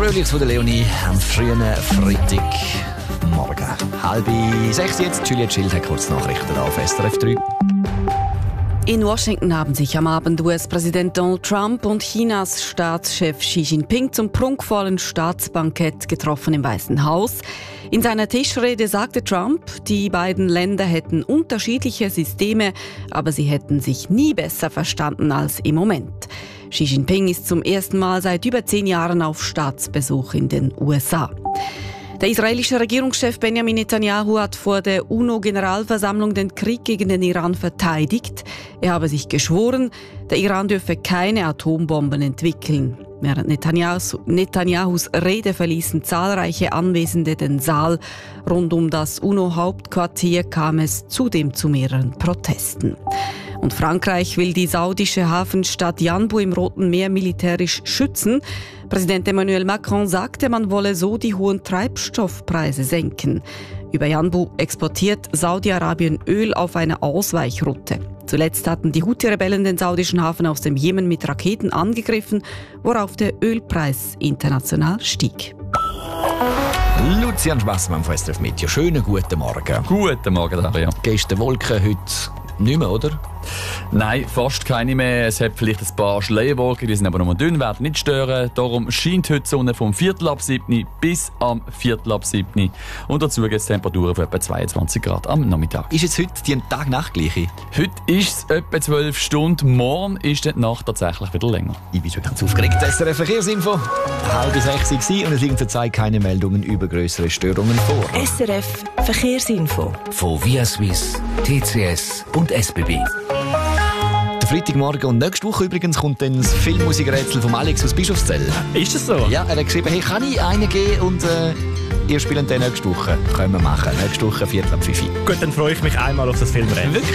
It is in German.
Fröhliches von der Leonie am frühen Freitagmorgen. 5:30 jetzt. Juliette Schild hat kurz Nachrichten auf SRF 3. In Washington haben sich am Abend US-Präsident Donald Trump und Chinas Staatschef Xi Jinping zum prunkvollen Staatsbankett getroffen im Weißen Haus. In seiner Tischrede sagte Trump, die beiden Länder hätten unterschiedliche Systeme, aber sie hätten sich nie besser verstanden als im Moment. Xi Jinping ist zum ersten Mal seit über 10 Jahren auf Staatsbesuch in den USA. Der israelische Regierungschef Benjamin Netanyahu hat vor der UNO-Generalversammlung den Krieg gegen den Iran verteidigt. Er habe sich geschworen, der Iran dürfe keine Atombomben entwickeln. Während Netanyahus Rede verließen zahlreiche Anwesende den Saal. Rund um das UNO-Hauptquartier kam es zudem zu mehreren Protesten. Und Frankreich will die saudische Hafenstadt Yanbu im Roten Meer militärisch schützen. Präsident Emmanuel Macron sagte, man wolle so die hohen Treibstoffpreise senken. Über Yanbu exportiert Saudi-Arabien Öl auf einer Ausweichroute. Zuletzt hatten die Houthi-Rebellen den saudischen Hafen aus dem Jemen mit Raketen angegriffen, worauf der Ölpreis international stieg. Lucian Schwassmann von SRF Meteo. Schönen guten Morgen. Guten Morgen, Daria. Gestern Wolken, heute nicht mehr, oder? Nein, fast keine mehr. Es hat vielleicht ein paar Schleierwolken, die sind aber nur dünn, werden nicht stören. Darum scheint heute die Sonne vom 6:45 bis am 7:45. Und dazu gibt es Temperaturen von etwa 22 Grad am Nachmittag. Ist jetzt heute die Tag-Nacht-Gleiche? Heute ist es etwa 12 Stunden. Morgen ist die Nacht tatsächlich wieder länger. Ich bin schon ganz aufgeregt. SRF Verkehrsinfo. 5:30 und es liegen zurzeit keine Meldungen über grössere Störungen vor. SRF Verkehrsinfo. Von Viaswiss, TCS und SBB. Der Freitagmorgen und nächste Woche übrigens kommt dann das Filmmusikrätsel von Alex aus Bischofszell. Ist das so? Ja, er hat geschrieben, hey, kann ich einen geben und ihr spielt dann nächste Woche. Können wir machen. Nächste Woche 4:05. Gut, dann freue ich mich einmal auf das Filmrennen. Wirklich?